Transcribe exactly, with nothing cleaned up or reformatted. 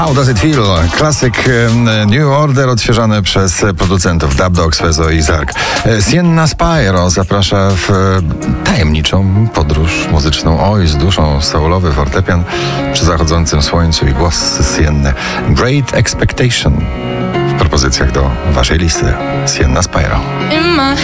How Does It Feel? Klasyk New Order odświeżony przez producentów Dub Dogs, Fezo i Zark. Sienna Spyro zaprasza w tajemniczą podróż muzyczną. Oj, z duszą, soulowy fortepian przy zachodzącym słońcu i głos Sienny. Great Expectation w propozycjach do waszej listy. Sienna Spyro.